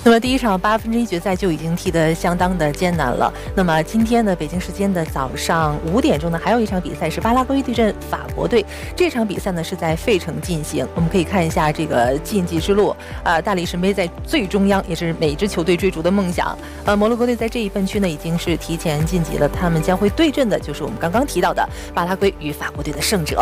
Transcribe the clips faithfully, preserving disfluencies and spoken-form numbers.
那么第一场八分之一决赛就已经踢得相当的艰难了。那么今天呢，北京时间的早上五点钟呢，还有一场比赛是巴拉圭对阵法国队。这场比赛呢是在费城进行。我们可以看一下这个晋级之路啊、呃，大力神杯在最中央，也是每支球队追逐的梦想。呃，摩洛哥队在这一分区呢已经是提前晋级了，他们将会对阵的就是我们刚刚提到的巴拉圭与法国队的胜者。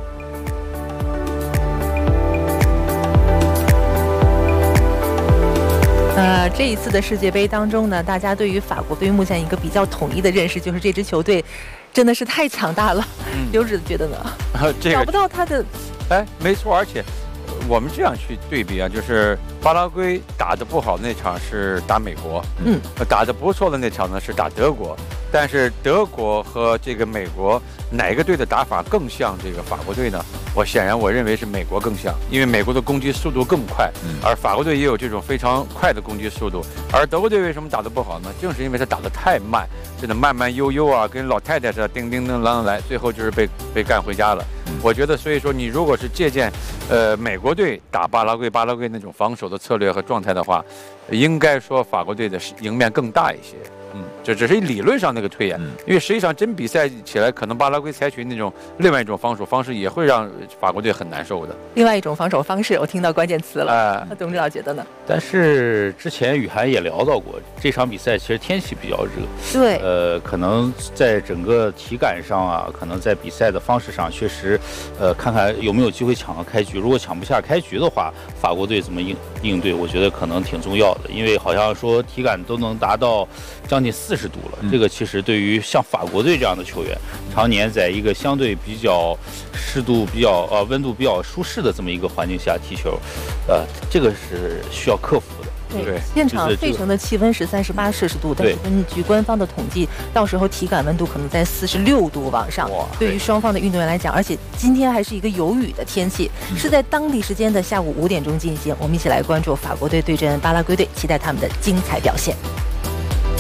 呃，这一次的世界杯当中呢，大家对于法国队目前一个比较统一的认识，就是这支球队真的是太强大了。嗯、刘指觉得呢？ 啊，这个找不到他的。 哎，没错，而且我们这样去对比啊，就是巴拉圭打得不好那场是打美国， 嗯， 打得不错的那场呢是打德国。但是德国和这个美国哪个队的打法更像这个法国队呢？我显然我认为是美国更像，因为美国的攻击速度更快，而法国队也有这种非常快的攻击速度。而德国队为什么打得不好呢？正是因为他打得太慢，真的慢慢悠悠啊，跟老太太似的叮叮叮啷来，最后就是被被干回家了。我觉得，所以说你如果是借鉴，呃，美国队打巴拉圭，巴拉圭那种防守的策略和状态的话，应该说法国队的赢面更大一些。嗯，这只是理论上那个推演，因为实际上真比赛起来，可能巴拉圭采取那种另外一种防守方式，也会让法国队很难受的。 另外一种防守方式，我听到关键词了。 呃， 那董指导觉得呢？ 但是之前雨涵也聊到过，这场比赛其实天气比较热， 对， 呃，可能在整个体感上啊，可能在比赛的方式上，确实，呃，看看有没有机会抢个开局。如果抢不下开局的话，法国队怎么应应对，我觉得可能挺重要的，因为好像说体感都能达到将近四十度了。这个其实对于像法国队这样的球员，常年在一个相对比较湿度比较呃温度比较舒适的这么一个环境下踢球，呃，这个是需要克服的。 对，现场费城的气温是三十八摄氏度，但是根据官方的统计，到时候体感温度可能在四十六度往上。对于双方的运动员来讲，而且今天还是一个有雨的天气，是在当地时间的下午五点钟进行。我们一起来关注法国队对阵巴拉圭队，期待他们的精彩表现。